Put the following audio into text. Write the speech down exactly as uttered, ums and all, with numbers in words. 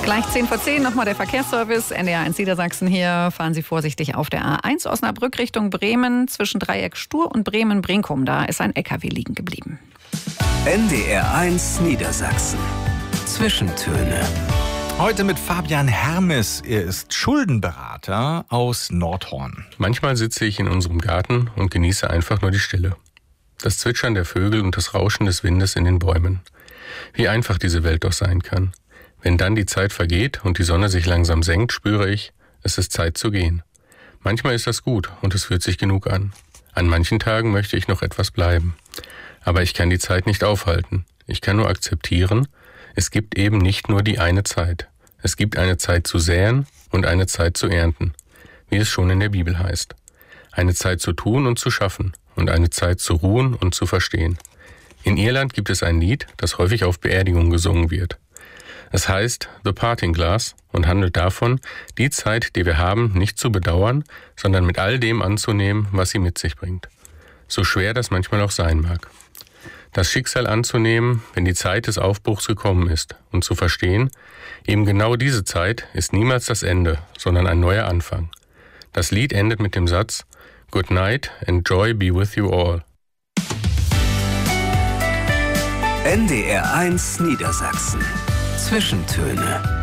Gleich zehn vor zehn nochmal der Verkehrsservice. N D R eins Niedersachsen hier. Fahren Sie vorsichtig auf der A eins Osnabrück Richtung Bremen. Zwischen Dreieck Stur und Bremen-Brinkum. Da ist ein L K W liegen geblieben. N D R eins Niedersachsen. Zwischentöne. Heute mit Fabian Hermes. Er ist Schuldenberater aus Nordhorn. Manchmal sitze ich in unserem Garten und genieße einfach nur die Stille. Das Zwitschern der Vögel und das Rauschen des Windes in den Bäumen. Wie einfach diese Welt doch sein kann. Wenn dann die Zeit vergeht und die Sonne sich langsam senkt, spüre ich, es ist Zeit zu gehen. Manchmal ist das gut und es fühlt sich genug an. An manchen Tagen möchte ich noch etwas bleiben. Aber ich kann die Zeit nicht aufhalten. Ich kann nur akzeptieren, es gibt eben nicht nur die eine Zeit. Es gibt eine Zeit zu säen und eine Zeit zu ernten, wie es schon in der Bibel heißt. Eine Zeit zu tun und zu schaffen und eine Zeit zu ruhen und zu verstehen. In Irland gibt es ein Lied, das häufig auf Beerdigungen gesungen wird. Es heißt The Parting Glass und handelt davon, die Zeit, die wir haben, nicht zu bedauern, sondern mit all dem anzunehmen, was sie mit sich bringt. So schwer das manchmal auch sein mag. Das Schicksal anzunehmen, wenn die Zeit des Aufbruchs gekommen ist und zu verstehen, eben genau diese Zeit ist niemals das Ende, sondern ein neuer Anfang. Das Lied endet mit dem Satz Good night and joy be with you all. N D R eins Niedersachsen. Zwischentöne.